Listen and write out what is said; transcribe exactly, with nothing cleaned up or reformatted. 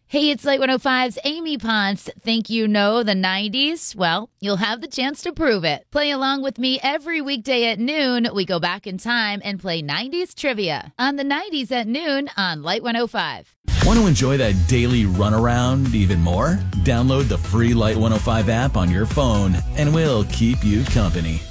Hey, it's Light one oh five's Amy Ponce. Think you know the nineties? Well, you'll have the chance to prove it. Play along with me every weekday at noon. We go back in time and play nineties trivia on the nineties at noon on Light one oh five. Want to enjoy that daily runaround even more? Download the free Light one oh five app on your phone, and we'll keep you company.